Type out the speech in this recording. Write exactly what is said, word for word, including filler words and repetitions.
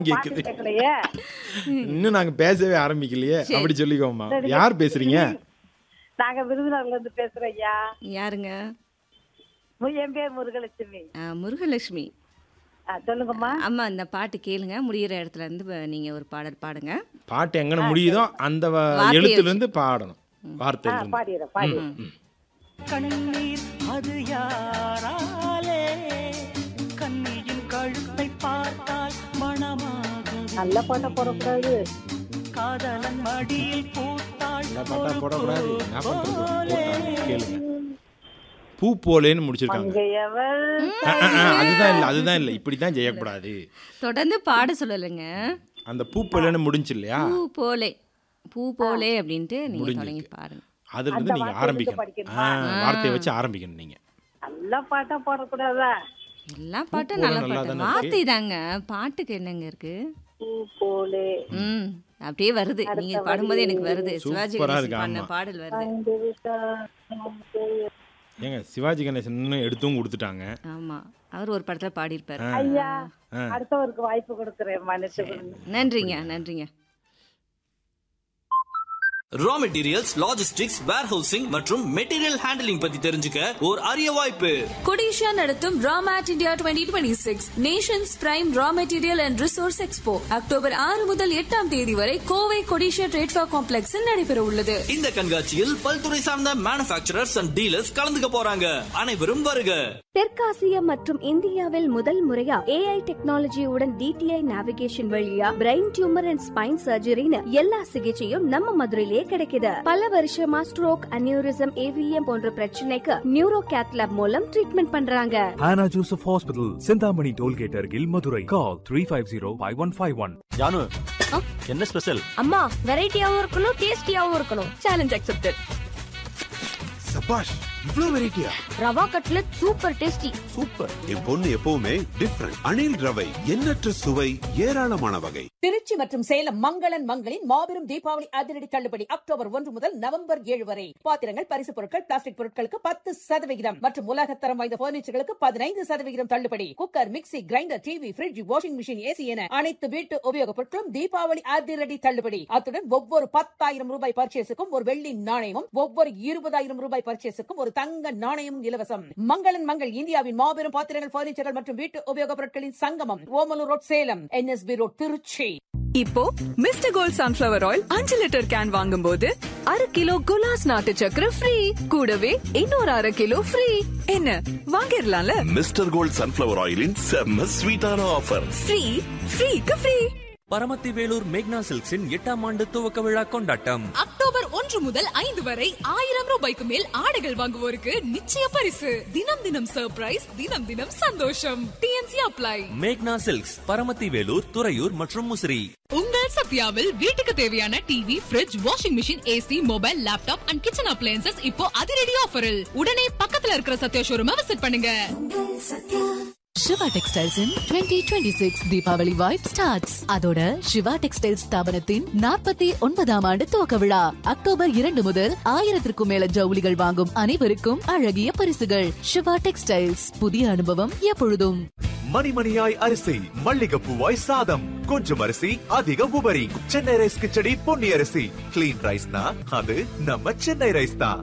கேக்குது. கேட்கலையே. இன்னும் நாங்க பேசவே ஆரம்பிக்கலையே. அப்படி சொல்லிக்கோமா. யார் பேசுறீங்க? நாங்க விருதுநகர்ல இருந்து பேசுறோம் ஐயா. யாருங்க? மு- என் பேர் முருகலட்சுமி. ஆ, முருகலட்சுமி. ஆ, சொல்லுங்கம்மா. அம்மா இந்த பாட்டு கேளுங்க. முடியிற இடத்துல இருந்து வ- நீங்க ஒரு பாடல் பாடுங்க. பாட்டு எங்கன முடியுதோ அந்த வ- வார்த்தையை எழுத்துல இருந்து பாடணும். ஆ, வார்த்தையில இருந்து. பாடிடுறேன் பாடிடுறேன். கண்ணீர் அது யாராலே கண்ணியின் கழுத்தை பார்த்தால் மணமாகும் நல்ல பாட்டை போடக்கூடாது. காதலன் மடியில் பூத்தாள் நல்ல பாட்டா போடக்கூடாது. என்ன பண்றது? போட்டாங்க. கேளுங்க. பூ போலேன்னு முடிச்சிருக்காங்க. அங்கையவள் ஆ, ஆ, ஆ, அதுதான் இல்ல அதுதான் இல்ல இப்படிதான் செய்யக்கூடாது. தொடர்ந்து பாட சொல்லலைங்க. அந்த பூ போலேன்னு முடிஞ்சு இல்லையா? பூ போலே பூ போலே அப்படின்ட்டு நீங்க முடிஞ்சிருக்கு. தொடங்கி பாருங்க. அதுல இருந்து நீங்க வார்த்தையில இருந்து ஆரம்பிக்கணும். படிக்கணுமா? ஆ, வார்த்தையை வச்சு ஆரம்பிக்கணும் நீங்க. நல்ல பாட்டா போடக்கூடாதா? எல்லா பாட்டும் போல நல்ல நல்லா பாட்டு. தானே வார்த்தை தாங்க. பாட்டுக்கு என்னங்க இருக்கு? பூ போலே ம் அப்படியே வருது. நீங்க பாடும்போது எனக்கு வருது. சிவாஜி சூப்பரா கணேசன் இருக்கு, பாடின ஆமா. பாடல் வருது. அங்கு விட்டால் நமக்கு. ஏங்க சிவாஜி கணேசன் இன்னும் எடுத்தும் கொடுத்துட்டாங்க. ஆமா, அவர் ஒரு படத்துல பாடியிருப்பாரு. ஆ. ஐயா, ஆ. அடுத்தவருக்கு வாய்ப்பு கொடுக்குறேன், மன்னிச்சு கொடுங்க. நன்றிங்க நன்றிங்க. ரா மெட்டீரியல்ஸ், லாஜிஸ்டிக்ஸ், வேர்ஹவுசிங் மற்றும் மெட்டீரியல் ஹேண்டலிங் பத்தி தெரிஞ்சுக்க ஒரு அரிய வாய்ப்பு. கொடிஷியா நடத்தும் ராமேட் India twenty twenty six Nations prime raw material and resource expo October ஆறு முதல் எட்டாம் தேதி வரை கோவை கொடிஷியா ட்ரேட்ஃபேர் காம்ப்ளெக்ஸில் நடைபெற உள்ளது. இந்த கண்காட்சியில் பல்துறை சார்ந்த மேனுஃபேக்சரர்ஸ் அண்ட் டீலர்ஸ் கலந்துக்க போறாங்க. அனைவரும் வருக. தெற்காசியா மற்றும் இந்தியாவில் முதல் முறையா ஏஐ டெக்னாலஜியுடன் டிடிஐ நேவிகேஷன் வழியா பிரெயின் டியூமர் அண்ட் ஸ்பைன் சர்ஜரின்னு எல்லா சிகிச்சையும் நம்ம மதுரையிலே கிடைக்குது. பல வருஷமா ஸ்ட்ரோக், அனியூரிசம், ஏவிஎம் போன்ற பிரச்சனைக்கு நியூரோ கேத் லேப் மூலம் ட்ரீட்மெண்ட் பண்றாங்க. Hannah Joseph Hospital, Sindhamani Tollgate Argil, Madurai. Call three five zero five one five one. Janu, என்ன ஸ்பெஷல்? அம்மா, வெரைட்டியாவும் இருக்கணும், டேஸ்டியாவும் இருக்கணும். Challenge accepted. சபாஷ், இவ்ளோ வெரைட்டியா? Rava cutlet super tasty. Super. என் பொண்ணு எப்பவுமே டிஃபரண்ட். அணில் ரவை, எண்ணற்ற சுவை, ஏராளமான வகை. திருச்சி மற்றும் சேலம் மங்களன் மங்களின் மாபெரும் தீபாவளி அதிரடி தள்ளுபடி அக்டோபர் ஒன்று முதல் நவம்பர் ஏழு வரை. பாத்திரங்கள், பரிசு பொருட்கள், பிளாஸ்டிக் பொருட்களுக்கு பத்து சதவிகிதம் மற்றும் உலகத்தரம் வாய்ந்த பர்னிச்சர்களுக்கு பதினைந்து சதவிகிதம் தள்ளுபடி. Cooker, mixie, grinder, TV, bridge, washing machine, AC என அனைத்து வீட்டு உபயோகப் பொருட்களும் தீபாவளி அதிரடி தள்ளுபடி. அத்துடன் ஒவ்வொரு பத்தாயிரம் ரூபாய் பர்ச்சேஸுக்கும் ஒரு வெள்ளி நாணயமும், ஒவ்வொரு இருபதாயிரம் ரூபாய் பர்ச்சேஸுக்கும் ஒரு தங்க நாணயமும் இலவசம். மங்களன் மங்கள் இந்தியாவின் மாபெரும் பாத்திரங்கள், பர்னிச்சர்கள் மற்றும் வீட்டு உபயோகப் பொருட்களின் சங்கமம். Omalur road, Salem. NSP road, Trichy. இப்போ மிஸ்டர் கோல்ட் சன்ஃபிளவர் ஆயில் அஞ்சு லிட்டர் கேன் வாங்கும் போது அரை கிலோ குலாஸ் நாட்டு சக்கரை ஃப்ரீ. கூடவே இன்னொரு அரை கிலோ ஃப்ரீ. என்ன வாங்கிடலாம்ல? மிஸ்டர் கோல்ட் சன்ஃபிளவர் ஆயிலின் செம்ம ஸ்வீட்டான offer. Free ஃப்ரீக்கு free. Paramathi Vellore மேக்னா சில்க்ஸின் எட்டாம் ஆண்டு துவக்க விழா கொண்டாட்டம் அக்டோபர் ஒன்று முதல் ஐந்து வரை ஆயிரம் ரூபாய்க்கு மேல் ஆடைகள் வாங்குவோருக்கு நிச்சய பரிசு. தினம் தினம் சர்ப்ரைஸ், தினம் தினம் சந்தோஷம். DNC apply. மேக்னா சில்க்ஸ், பரமத்தி வேலூர், துறையூர் மற்றும் முசிறி. உங்கள் சத்யாவில் வீட்டுக்கு தேவையான TV, fridge, washing machine, AC, mobile, laptop and kitchen appliances இப்போ அதிரடி ஆஃபரில். உடனே பக்கத்துல இருக்கிற சத்யா ஷோரூமை விசிட் பண்ணுங்க. Siva textiles in twenty twenty six Deepavali vibe starts. அதோட சிவா டெக்ஸ்டைல்ஸ் ஸ்தாபனத்தின் நாற்பத்தி ஒன்பதாம் ஆண்டு துவக்க விழா அக்டோபர் இரண்டு முதல் ஆயிரத்திற்கும் மேல ஜவுளிகள் வாங்கும் அனைவருக்கும் அழகிய பரிசுகள். சிவா டெக்ஸ்டைல்ஸ், புதிய அனுபவம் எப்பொழுதும். மணிமணியாய் அரிசி, மல்லிகைப்பூவாய் சாதம், கொஞ்சம் அரிசி அதிக உபரி. சென்னை ரைஸ் கிச்சடி பொன்னி அரிசி. கிளீன் ரைஸ்னா அது நம்ம சென்னை ரைஸ் தான்.